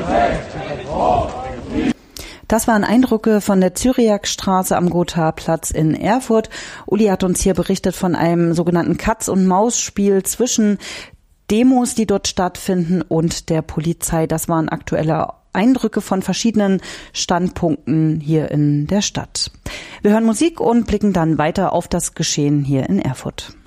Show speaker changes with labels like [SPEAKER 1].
[SPEAKER 1] Das waren Eindrücke von der Cyriakstraße am Gothaer-Platz in Erfurt. Uli hat uns hier berichtet von einem sogenannten Katz-und-Maus-Spiel zwischen Demos, die dort stattfinden, und der Polizei. Das waren aktuelle Eindrücke von verschiedenen Standpunkten hier in der Stadt. Wir hören Musik und blicken dann weiter auf das Geschehen hier in Erfurt.